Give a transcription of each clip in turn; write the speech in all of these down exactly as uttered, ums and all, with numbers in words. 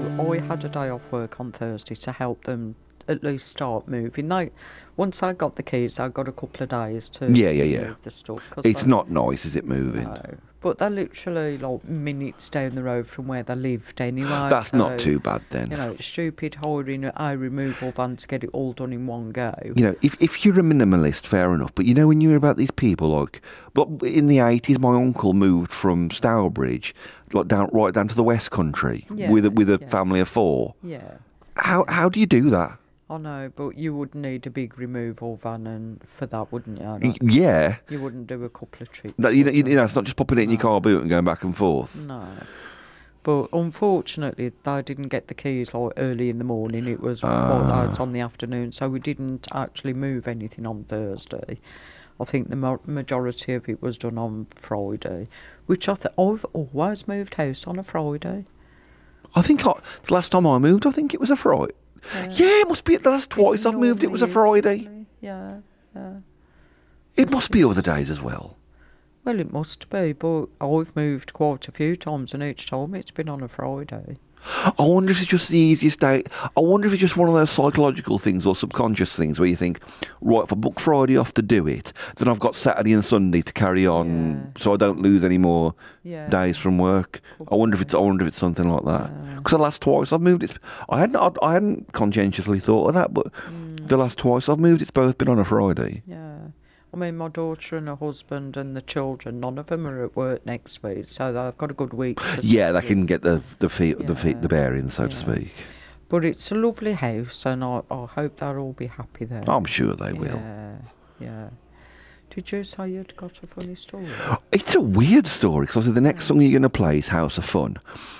So I had a day off work on Thursday to help them at least start moving. They, once I got the keys, I got a couple of days to Yeah, yeah, yeah. move the stuff. 'Cause It's they, not nice, is it, moving? No, but they're literally like minutes down the road from where they lived anyway. That's so, not too bad then. You know, it's stupid hiring a removal van to get it all done in one go. You know, if if you're a minimalist, fair enough. But you know, when you hear about these people, like, but in the eighties, my uncle moved from Stourbridge, like down right down to the West Country Yeah, with a, with a yeah. family of four. Yeah. How how do you do that? I know, but you would need a big removal van and for that, wouldn't you? Y- Like, Yeah, you wouldn't do a couple of trips. that, you know, would you, you know, it's not just popping it in your No. car boot and going back and forth. No. But unfortunately, they didn't get the keys like early in the morning. It was quite late on the afternoon, so we didn't actually move anything on Thursday. I think the mo- majority of it was done on Friday, which I th- I've always moved house on a Friday. I think I, the last time I moved, I think it was a Friday. Yeah, it must be the last twice I've moved. It was a normally is, Friday. isn't it? Yeah, yeah. It must be other days as well. Well, it must be, but I've moved quite a few times, and each time it's been on a Friday. I wonder if it's just the easiest day. I wonder if it's just one of those psychological things or subconscious things where you think, right, if I book Friday off to do it, then I've got Saturday and Sunday to carry on, Yeah. so I don't lose any more Yeah. days from work. I wonder if it's. I wonder if it's something like that. Because the last twice I've moved, it's. I hadn't. I, I hadn't conscientiously thought of that, but the last twice I've moved, it's both been on a Friday. Yeah. I mean, my daughter and her husband and the children, none of them are at work next week, so they've got a good week to Yeah, spend they it. can get the the feet the feet Yeah. the bearings, so to Yeah. speak. But it's a lovely house, and I, I hope they'll all be happy there. I'm sure they will. Yeah, yeah. Did you say you'd got a funny story? It's a weird story because obviously the next song you're going to play is House of Fun.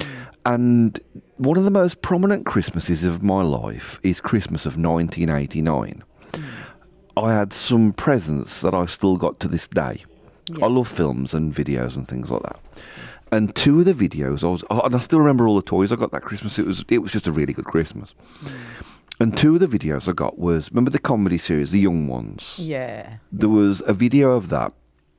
And one of the most prominent Christmases of my life is Christmas of nineteen eighty-nine. I had some presents that I've still got to this day. Yeah. I love films and videos and things like that. And two of the videos, I was, and I still remember all the toys I got that Christmas. It was, it was just a really good Christmas. And two of the videos I got was, remember the comedy series, The Young Ones? Yeah. There was a video of that,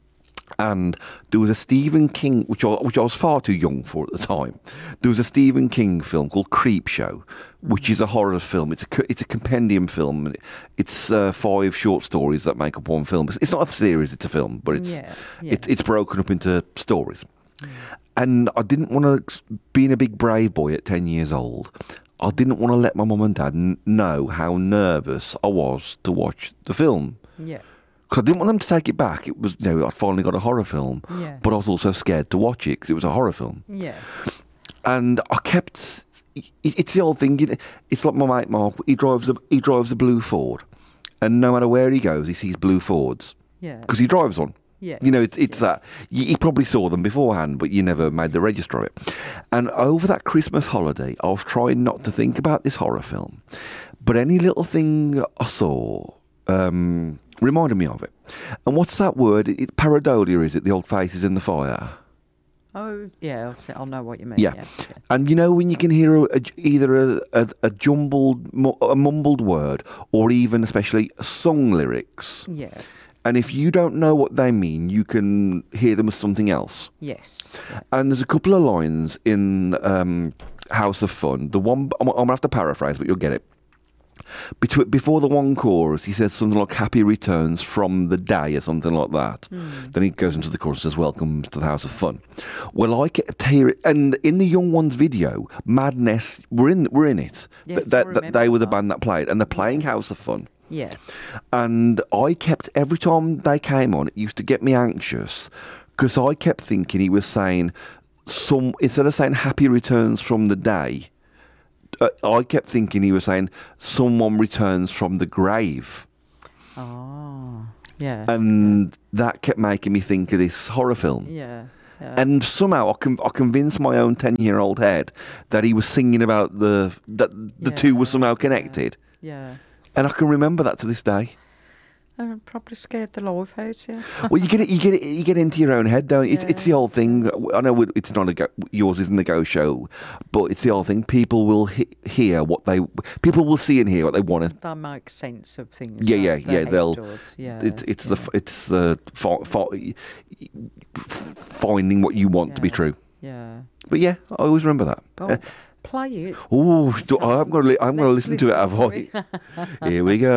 and there was a Stephen King, which I, which I was far too young for at the time. There was a Stephen King film called Creepshow, which is a horror film. It's a co- it's a compendium film. It's uh, five short stories that make up one film. It's, it's not a series; it's a film, but it's Yeah, yeah. it's it's broken up into stories. And I didn't want to, being a big brave boy at ten years old, I didn't want to let my mum and dad n- know how nervous I was to watch the film. Yeah. Because I didn't want them to take it back. It was, you know, I'd finally got a horror film, Yeah. but I was also scared to watch it because it was a horror film. Yeah. And I kept, it- it's the old thing, you know, it's like my mate Mark, he drives a, he drives a blue Ford, and no matter where he goes, he sees blue Fords, Yeah. because he drives one. Yeah. You know, it's it's yeah. that. You, you probably saw them beforehand, but you never made the register of it. And over that Christmas holiday, I was trying not to think about this horror film, but any little thing I saw um, reminded me of it. And what's that word? It, it, pareidolia, is it? The old faces in the fire. Oh, yeah, I'll, see, I'll know what you mean. Yeah. Yeah. yeah. And you know when you can hear a, a, either a, a, a jumbled, mu- a mumbled word, or even especially song lyrics. Yeah. And if you don't know what they mean, you can hear them as something else. Yes. Yeah. And there's a couple of lines in um, House of Fun. The one, I'm, I'm going to have to paraphrase, but you'll get it. Between, before the one chorus, he says something like "Happy returns from the day" or something like that. Then he goes into the chorus and says, "Welcome to the House of Fun." Well, I kept hearing, and in the Young Ones video, Madness, we're in, we're in it. Yes, Th- I that, that they were the remember that. band that played, and they're playing House of Fun. Yeah. And I kept, every time they came on, it used to get me anxious because I kept thinking he was saying, some instead of saying "happy returns from the day," uh, I kept thinking he was saying someone returns from the grave. Oh. Yeah. And that kept making me think of this horror film. yeah. Yeah. And somehow I, con- I convinced my own ten-year-old head that he was singing about the that the two were Yeah, somehow yeah. connected. yeah. And I can remember that to this day. I'm probably scared the life out, yeah. Well, you get it, you get it, you get into your own head, don't you? It's, it's the Yeah. old thing. I know it's not a go, yours isn't a go show, but it's the old thing. People will he- hear what they, people will see and hear what they want to. That makes sense of things. Yeah, that yeah, the yeah. head They'll. does. Yeah. It's it's yeah. the it's the fi- fi- finding what you want to be Yeah. true. Yeah. But yeah, I always remember that. Oh. Uh, play it. Oh, So, I'm going to. I'm going to let's listen to it. Have listen to I? Here we go.